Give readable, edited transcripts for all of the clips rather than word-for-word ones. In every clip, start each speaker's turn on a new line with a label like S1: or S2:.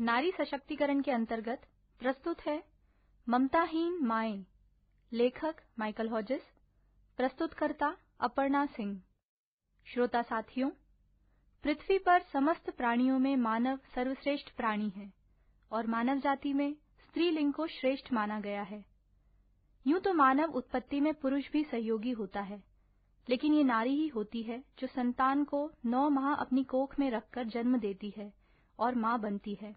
S1: नारी सशक्तिकरण के अंतर्गत प्रस्तुत है ममताहीन माएं। लेखक माइकल हॉजिस, प्रस्तुतकर्ता अपर्णा सिंह। श्रोता साथियों, पृथ्वी पर समस्त प्राणियों में मानव सर्वश्रेष्ठ प्राणी है और मानव जाति में स्त्रीलिंग को श्रेष्ठ माना गया है। यूं तो मानव उत्पत्ति में पुरुष भी सहयोगी होता है, लेकिन ये नारी ही होती है जो संतान को 9 माह अपनी कोख में रखकर जन्म देती है और मां बनती है।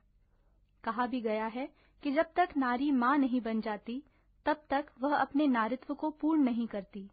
S1: कहा भी गया है कि जब तक नारी मां नहीं बन जाती, तब तक वह अपने नारीत्व को पूर्ण नहीं करती।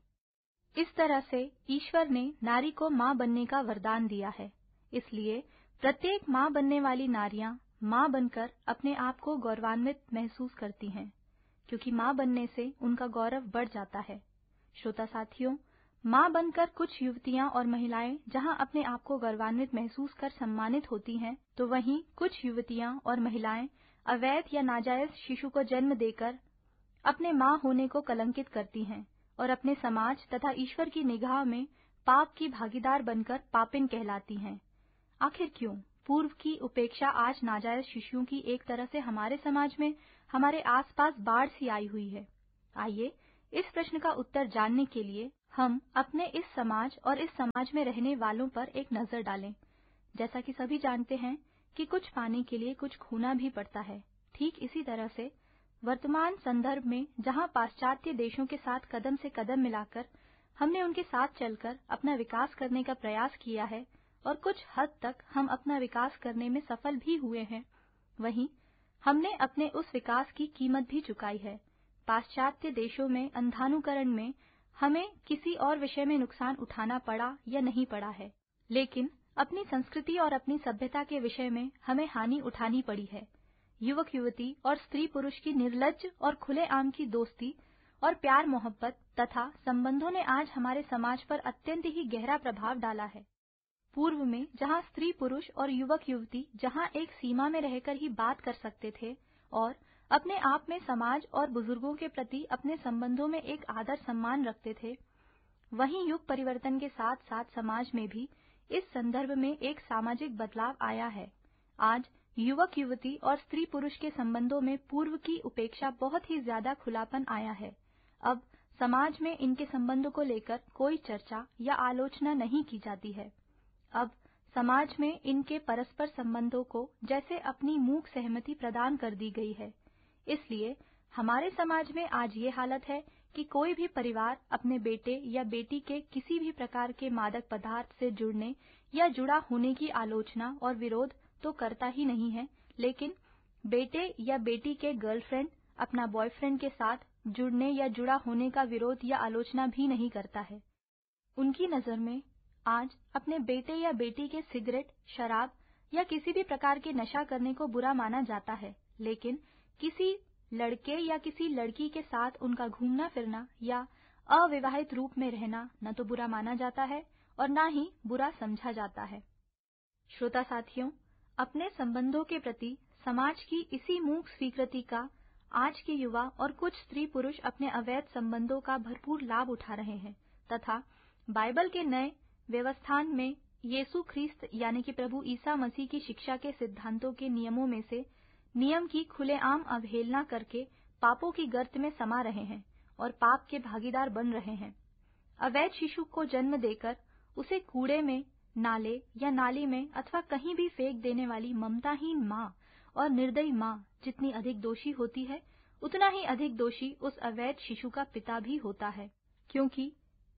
S1: इस तरह से ईश्वर ने नारी को मां बनने का वरदान दिया है। इसलिए प्रत्येक मां बनने वाली नारियां मां बनकर अपने आप को गौरवान्वित महसूस करती हैं, क्योंकि मां बनने से उनका गौरव बढ़ जाता है। श्रोता साथियों, मां बनकर कुछ युवतियां और महिलाएं जहां अपने आप को गौरवान्वित महसूस कर सम्मानित होती हैं, तो वहीं कुछ युवतियां और महिलाएं अवैध या नाजायज शिशु को जन्म देकर अपने मां होने को कलंकित करती हैं और अपने समाज तथा ईश्वर की निगाह में पाप की भागीदार बनकर पापिन कहलाती हैं। आखिर क्यों पूर्व की उपेक्षा आज नाजायज शिशुओं की एक तरह से हमारे समाज में हमारे आसपास बाढ़ सी आई हुई है? आइए इस प्रश्न का उत्तर जानने के लिए हम अपने इस समाज और इस समाज में रहने वालों पर एक नजर डालें। जैसा कि सभी जानते हैं कि कुछ पाने के लिए कुछ खोना भी पड़ता है, ठीक इसी तरह से वर्तमान संदर्भ में जहां पाश्चात्य देशों के साथ कदम से कदम मिलाकर हमने उनके साथ चलकर अपना विकास करने का प्रयास किया है और कुछ हद तक हम अपना विकास करने में सफल भी हुए हैं, वहीं हमने अपने उस विकास की कीमत भी चुकाई है। पाश्चात्य देशों में अंधानुकरण में हमें किसी और विषय में नुकसान उठाना पड़ा या नहीं पड़ा है, लेकिन अपनी संस्कृति और अपनी सभ्यता के विषय में हमें हानि उठानी पड़ी है। युवक युवती और स्त्री पुरुष की निर्लज्ज और खुलेआम की दोस्ती और प्यार मोहब्बत तथा संबंधों ने आज हमारे समाज पर अत्यंत ही गहरा प्रभाव डाला है। पूर्व में जहां स्त्री पुरुष और युवक युवती जहां एक सीमा में रहकर ही बात कर सकते थे और अपने आप में समाज और बुजुर्गों के प्रति अपने संबंधों में एक आदर सम्मान रखते थे, वहीं युग परिवर्तन के साथ साथ समाज में भी इस संदर्भ में एक सामाजिक बदलाव आया है। आज युवक युवती और स्त्री पुरुष के संबंधों में पूर्व की उपेक्षा बहुत ही ज्यादा खुलापन आया है। अब समाज में इनके संबंधों को लेकर कोई चर्चा या आलोचना नहीं की जाती है। अब समाज में इनके परस्पर संबंधों को जैसे अपनी मूक सहमति प्रदान कर दी गई है। इसलिए हमारे समाज में आज ये हालत है कि कोई भी परिवार अपने बेटे या बेटी के किसी भी प्रकार के मादक पदार्थ से जुड़ने या जुड़ा होने की आलोचना और विरोध तो करता ही नहीं है, लेकिन बेटे या बेटी के गर्लफ्रेंड अपना बॉयफ्रेंड के साथ जुड़ने या जुड़ा होने का विरोध या आलोचना भी नहीं करता है। उनकी नजर में आज अपने बेटे या बेटी के सिगरेट, शराब या किसी भी प्रकार के नशा करने को बुरा माना जाता है, लेकिन किसी लड़के या किसी लड़की के साथ उनका घूमना फिरना या अविवाहित रूप में रहना न तो बुरा माना जाता है और न ही बुरा समझा जाता है। श्रोता साथियों, अपने संबंधों के प्रति समाज की इसी मूक स्वीकृति का आज के युवा और कुछ स्त्री पुरुष अपने अवैध संबंधों का भरपूर लाभ उठा रहे हैं तथा बाइबल के नए व्यवस्थान में यीशु ख्रीस्त यानी कि प्रभु ईसा मसीह की शिक्षा के सिद्धांतों के नियमों में से नियम की खुलेआम अवहेलना करके पापों की गर्त में समा रहे हैं और पाप के भागीदार बन रहे हैं। अवैध शिशु को जन्म देकर उसे कूड़े में, नाले या नाली में अथवा कहीं भी फेंक देने वाली ममताहीन माँ और निर्दयी माँ जितनी अधिक दोषी होती है, उतना ही अधिक दोषी उस अवैध शिशु का पिता भी होता है, क्योंकि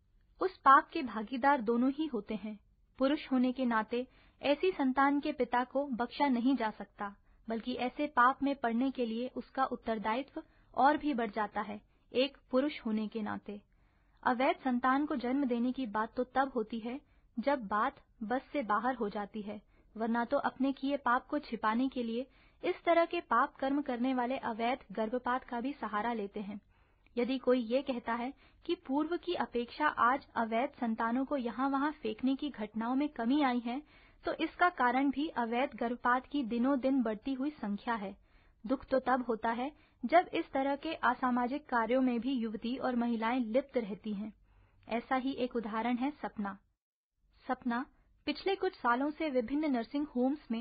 S1: उस पाप के भागीदार दोनों ही होते हैं। पुरुष होने के नाते ऐसी संतान के पिता को बख्शा नहीं जा सकता, बल्कि ऐसे पाप में पड़ने के लिए उसका उत्तरदायित्व और भी बढ़ जाता है एक पुरुष होने के नाते। अवैध संतान को जन्म देने की बात तो तब होती है जब बात बस से बाहर हो जाती है, वरना तो अपने किए पाप को छिपाने के लिए इस तरह के पाप कर्म करने वाले अवैध गर्भपात का भी सहारा लेते हैं। यदि कोई ये कहता है कि पूर्व की अपेक्षा आज अवैध संतानों को यहाँ वहाँ फेंकने की घटनाओं में कमी आई है, तो इसका कारण भी अवैध गर्भपात की दिनों दिन बढ़ती हुई संख्या है। दुख तो तब होता है जब इस तरह के असामाजिक कार्यों में भी युवती और महिलाएं लिप्त रहती हैं। ऐसा ही एक उदाहरण है सपना। सपना पिछले कुछ सालों से विभिन्न नर्सिंग होम्स में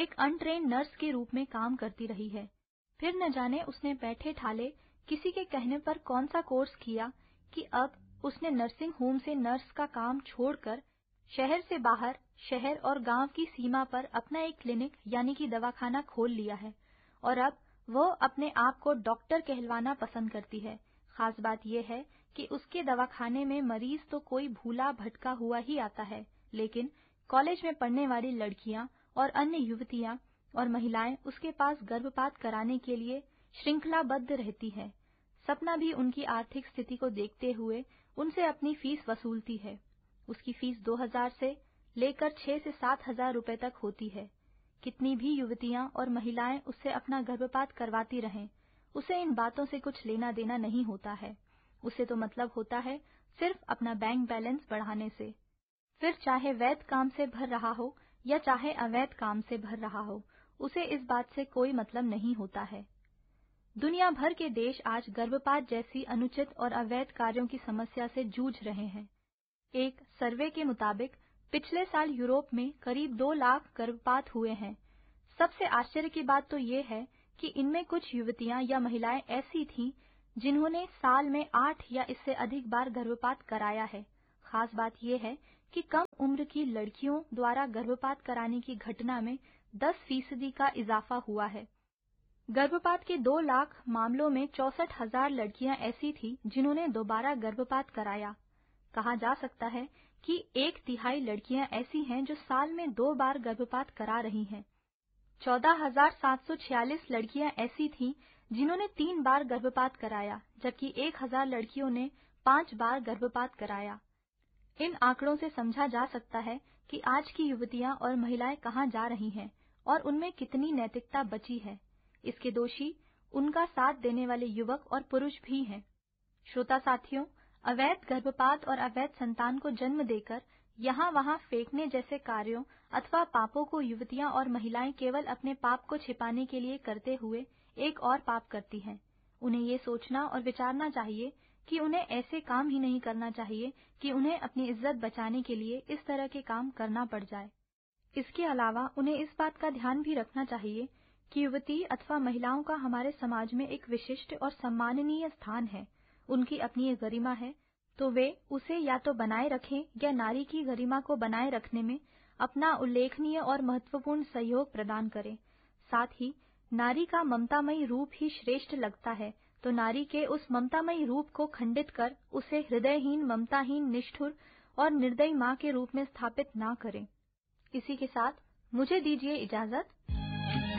S1: एक अनट्रेन्ड नर्स के रूप में काम करती रही है। फिर न जाने उसने बैठे ठाले किसी के कहने पर कौन सा कोर्स किया कि अब उसने नर्सिंग होम से नर्स का काम छोड़कर शहर से बाहर, शहर और गांव की सीमा पर अपना एक क्लिनिक यानी कि दवाखाना खोल लिया है और अब वो अपने आप को डॉक्टर कहलवाना पसंद करती है। खास बात यह है कि उसके दवाखाने में मरीज तो कोई भूला भटका हुआ ही आता है, लेकिन कॉलेज में पढ़ने वाली लड़कियां और अन्य युवतियां और महिलाएं उसके पास गर्भपात कराने के लिए श्रृंखलाबद्ध रहती है। सपना भी उनकी आर्थिक स्थिति को देखते हुए उनसे अपनी फीस वसूलती है। उसकी फीस 2000 से लेकर 6 से 7,000 रुपए तक होती है। कितनी भी युवतियां और महिलाएं उससे अपना गर्भपात करवाती रहें, उसे इन बातों से कुछ लेना देना नहीं होता है। उसे तो मतलब होता है सिर्फ अपना बैंक बैलेंस बढ़ाने से। फिर चाहे वैध काम से भर रहा हो या चाहे अवैध काम से भर रहा हो, उसे इस बात से कोई मतलब नहीं होता है। दुनिया भर के देश आज गर्भपात जैसी अनुचित और अवैध कार्यों की समस्या से जूझ रहे हैं। एक सर्वे के मुताबिक पिछले साल यूरोप में करीब 2 लाख गर्भपात हुए हैं। सबसे आश्चर्य की बात तो ये है कि इनमें कुछ युवतियां या महिलाएं ऐसी थीं जिन्होंने साल में 8 या इससे अधिक बार गर्भपात कराया है। खास बात यह है कि कम उम्र की लड़कियों द्वारा गर्भपात कराने की घटना में 10% का इजाफा हुआ है। गर्भपात के 2 लाख मामलों में 64,000 लड़कियां ऐसी थीं जिन्होंने दोबारा गर्भपात कराया। कहा जा सकता है कि 1/3 लड़कियां ऐसी हैं जो साल में 2 बार गर्भपात करा रही हैं। 14,746 लड़कियां ऐसी थीं जिन्होंने 3 बार गर्भपात कराया, जबकि 1,000 लड़कियों ने 5 बार गर्भपात कराया। इन आंकड़ों से समझा जा सकता है कि आज की युवतियां और महिलाएं कहां जा रही हैं और उनमें कितनी नैतिकता बची है। इसके दोषी उनका साथ देने वाले युवक और पुरुष भी हैं। श्रोता साथियों, अवैध गर्भपात और अवैध संतान को जन्म देकर यहाँ वहाँ फेंकने जैसे कार्यों अथवा पापों को युवतियां और महिलाएं केवल अपने पाप को छिपाने के लिए करते हुए एक और पाप करती हैं। उन्हें ये सोचना और विचारना चाहिए कि उन्हें ऐसे काम ही नहीं करना चाहिए कि उन्हें अपनी इज्जत बचाने के लिए इस तरह के काम करना पड़ जाए। इसके अलावा उन्हें इस बात का ध्यान भी रखना चाहिए कि युवती अथवा महिलाओं का हमारे समाज में एक विशिष्ट और सम्माननीय स्थान है। उनकी अपनी एक गरिमा है, तो वे उसे या तो बनाए रखें या नारी की गरिमा को बनाए रखने में अपना उल्लेखनीय और महत्वपूर्ण सहयोग प्रदान करें। साथ ही नारी का ममतामयी रूप ही श्रेष्ठ लगता है, तो नारी के उस ममतामयी रूप को खंडित कर उसे हृदयहीन, ममताहीन, निष्ठुर और निर्दयी मां के रूप में स्थापित ना करें। इसी के साथ मुझे दीजिए इजाजत।